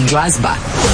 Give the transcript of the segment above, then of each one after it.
Glazba.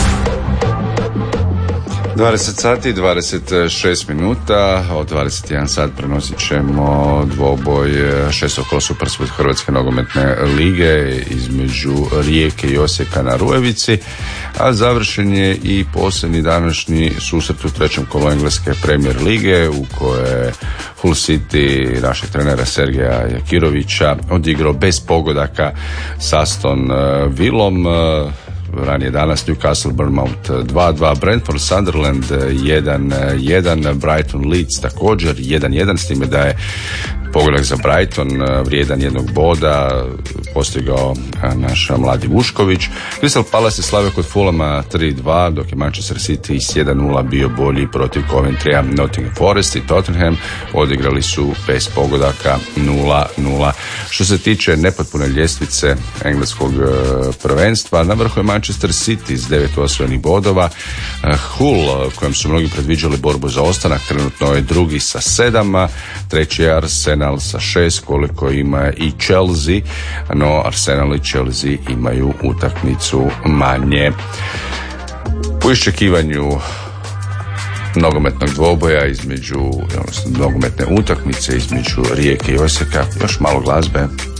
20 sati i 26 minuta, od 21 sat prenosit ćemo dvoboj šestog kola Supersport Hrvatske nogometne lige između Rijeke i Osijeka na Rujevici, a završen je i posljednji današnji susret u trećem kolu engleske Premier lige u kojoj Hull City našeg trenera Sergeja Jakirovića odigrao bez pogodaka s Aston Villom. Ranije danas Newcastle Bournemouth 2-2, Brentford Sunderland 1-1, Brighton Leeds također 1-1, s time da je pogodak za Brighton vrijedan jednog boda postigao naš mladi Vušković. Crystal Palace je slavio kod Fulhama 3-2, dok je Manchester City s 1-0 bio bolji protiv Coventrya. Nottingham Forest i Tottenham odigrali su bez pogodaka 0-0. Što se tiče nepotpune ljestvice engleskog prvenstva, na vrhu je Manchester City s 9 osvojenih bodova. Hull, kojem su mnogi predviđali borbu za ostanak, trenutno je drugi sa 7, treći je Arsenal sa 6, koliko ima i Chelsea, no Arsenal i Chelsea imaju utakmicu manje. Po iščekivanju nogometnog dvoboja između, odnosno nogometne utakmice između Rijeke i Osijeka, još malo glazbe.